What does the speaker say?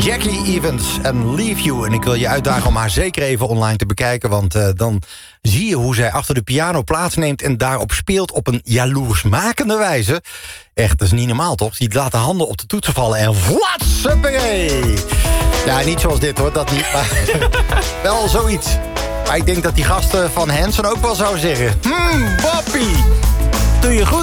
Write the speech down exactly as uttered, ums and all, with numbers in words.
Jackie Evans en Leave You. En ik wil je uitdagen om haar zeker even online te bekijken... want uh, dan zie je hoe zij achter de piano plaatsneemt... en daarop speelt op een jaloersmakende wijze. Echt, dat is niet normaal, toch? Die laat de handen op de toetsen vallen en flats, huppakee. Ja, niet zoals dit, hoor, dat niet, maar wel zoiets. Maar ik denk dat die gasten van Hanson ook wel zouden zeggen... Hmm, Boppie, doe je goed.